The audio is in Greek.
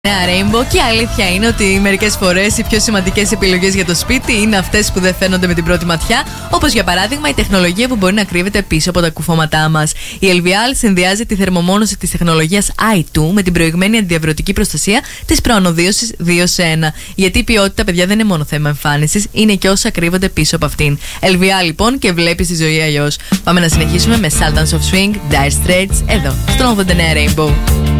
Ναι, Rainbow, και η αλήθεια είναι ότι μερικές φορές οι πιο σημαντικές επιλογές για το σπίτι είναι αυτές που δεν φαίνονται με την πρώτη ματιά, όπως για παράδειγμα η τεχνολογία που μπορεί να κρύβεται πίσω από τα κουφώματά μας. Η LVL συνδυάζει τη θερμομόνωση της τεχνολογίας i2 με την προηγμένη αντιαβρωτική προστασία της προανοδίωσης 2 σε 1. Γιατί η ποιότητα, παιδιά, δεν είναι μόνο θέμα εμφάνισης, είναι και όσα κρύβονται πίσω από αυτήν. LVL λοιπόν, και βλέπεις τη ζωή αλλιώς. Πάμε να συνεχίσουμε με Sultans of Swing, Dire Straits, εδώ, στον 89 Rainbow.